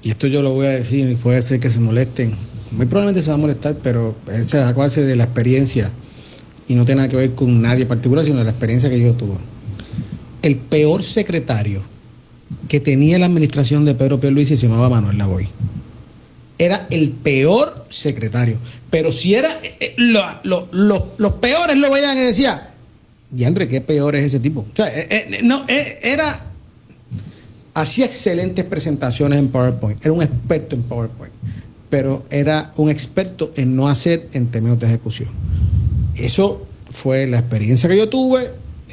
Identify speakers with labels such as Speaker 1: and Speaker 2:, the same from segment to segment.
Speaker 1: y esto yo lo voy a decir, y puede ser que se molesten, muy probablemente se va a molestar, pero esa es a base de la experiencia, y no tiene nada que ver con nadie particular, sino la experiencia que yo tuve. El peor secretario que tenía la administración de Pedro Pierluisi se llamaba Manuel Lavoy. Era el peor secretario. Pero si era los peores lo veían y decían, diantre, qué peor es ese tipo. O sea, hacía excelentes presentaciones en PowerPoint. Era un experto en PowerPoint. Pero era un experto en no hacer en términos de ejecución. Eso fue la experiencia que yo tuve.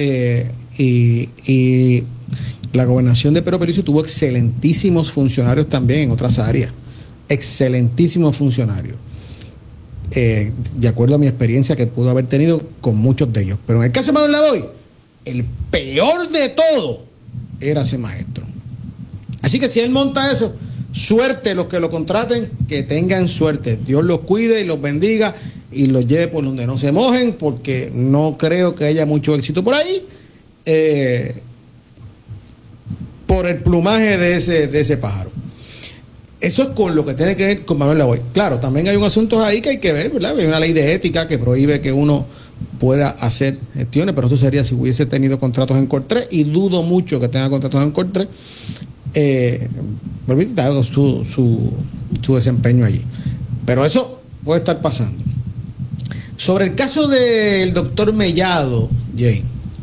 Speaker 1: Y la gobernación de Pedro Pierluisi tuvo excelentísimos funcionarios también en otras áreas. Excelentísimos funcionarios. De acuerdo a mi experiencia que pudo haber tenido con muchos de ellos. Pero en el caso de Manuel Lavoy, el peor de todo era ese maestro. Así que si él monta eso, suerte los que lo contraten, que tengan suerte. Dios los cuide y los bendiga y los lleve por donde no se mojen, porque no creo que haya mucho éxito por ahí. Por el plumaje de ese pájaro. Eso es con lo que tiene que ver con Manuel Lavoy. Claro, también hay un asunto ahí que hay que ver, ¿verdad? Hay una ley de ética que prohíbe que uno pueda hacer gestiones, pero eso sería si hubiese tenido contratos en Cortré, y dudo mucho que tenga contratos en Cortré, dado su desempeño allí. Pero eso puede estar pasando. Sobre el caso del doctor Mellado, Jay,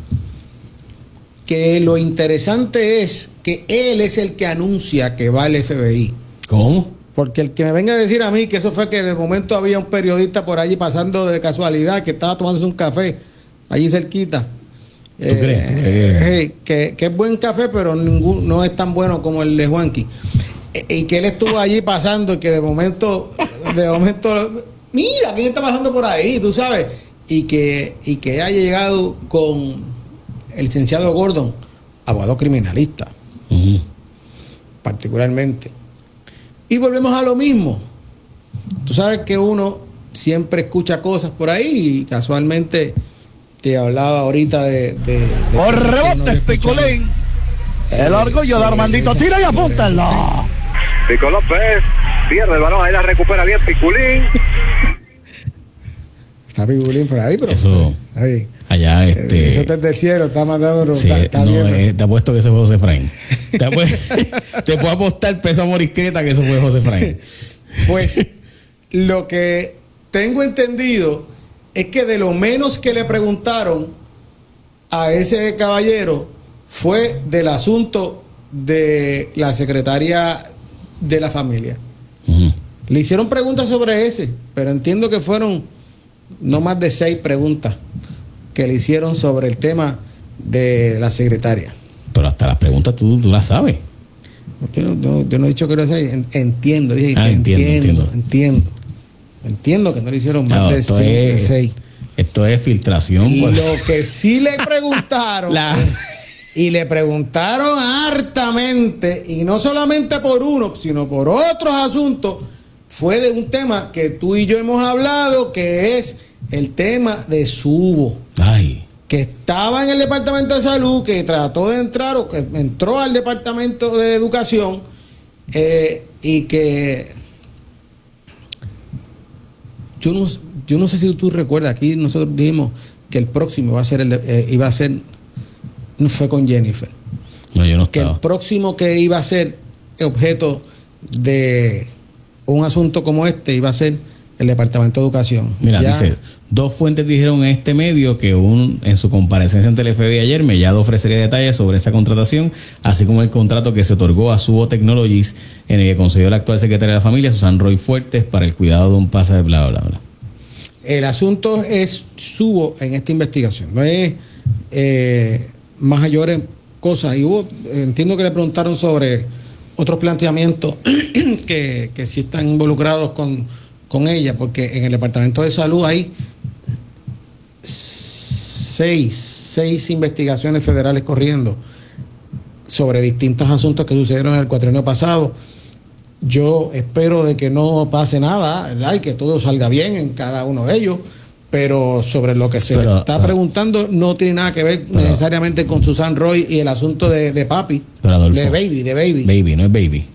Speaker 1: que lo interesante es que él es el que anuncia que va al FBI.
Speaker 2: ¿Cómo?
Speaker 1: Porque el que me venga a decir a mí que eso fue que de momento había un periodista por allí pasando de casualidad, que estaba tomándose un café allí cerquita.
Speaker 2: ¿Tú crees?
Speaker 1: Que es buen café, pero no es tan bueno como el de Juanqui. Y que él estuvo allí pasando y que de momento, mira, ¿quién está pasando por ahí? Tú sabes. Y que haya llegado con el licenciado Gordon, abogado criminalista, particularmente. Y volvemos a lo mismo. Tú sabes que uno siempre escucha cosas por ahí y casualmente te hablaba ahorita de
Speaker 3: por rebote, Piculín. El orgullo de Armandito. Tira y apúntalo.
Speaker 4: Pico López pierde el balón, ahí la recupera bien Piculín.
Speaker 1: Está Piculín por ahí, pero
Speaker 2: eso
Speaker 1: ahí.
Speaker 2: Allá
Speaker 1: eso está desde el cielo, está mandando.
Speaker 2: Sí,
Speaker 1: está
Speaker 2: te apuesto que ese fue José Efraín. Te puedo apostar peso a morisqueta que eso fue José Efraín.
Speaker 1: Pues lo que tengo entendido es que de lo menos que le preguntaron a ese caballero fue del asunto de la secretaria de la familia. Le hicieron preguntas sobre ese, pero entiendo que fueron no más de 6 preguntas que le hicieron sobre el tema de la secretaria.
Speaker 2: Pero hasta las preguntas tú las sabes.
Speaker 1: Yo no he dicho que lo sé. Entiendo, dije
Speaker 2: entiendo.
Speaker 1: Entiendo que no le hicieron más de 6.
Speaker 2: Esto es filtración.
Speaker 1: Lo que sí le preguntaron y le preguntaron hartamente, y no solamente por uno, sino por otros asuntos, fue de un tema que tú y yo hemos hablado, que es el tema de Subo.
Speaker 2: Ay.
Speaker 1: Que estaba en el Departamento de Salud, que trató de entrar o que entró al Departamento de Educación, y que yo no sé si tú recuerdas, aquí nosotros dijimos que el próximo iba a ser no fue con Jennifer.
Speaker 2: No, yo no
Speaker 1: que
Speaker 2: estaba.
Speaker 1: El próximo que iba a ser objeto de un asunto como este iba a ser el Departamento de Educación.
Speaker 2: Mira, dice, 2 fuentes dijeron en este medio que en su comparecencia ante el FBI ayer, Mellado ofrecería detalles sobre esa contratación, así como el contrato que se otorgó a Subo Technologies, en el que concedió la actual secretaria de la familia, Susan Roy Fuertes, para el cuidado de un pase de bla, bla, bla.
Speaker 1: El asunto es Subo en esta investigación, no es mayores cosas. Y entiendo que le preguntaron sobre otros planteamientos que sí están involucrados con ella, porque en el Departamento de Salud hay 6 investigaciones federales corriendo sobre distintos asuntos que sucedieron en el cuatrienio pasado. Yo espero de que no pase nada, ¿verdad? Y que todo salga bien en cada uno de ellos, pero sobre lo que se le está preguntando no tiene nada que ver necesariamente con Susan Roy y el asunto de papi,
Speaker 2: Adolfo,
Speaker 1: de baby.
Speaker 2: Baby, no es baby.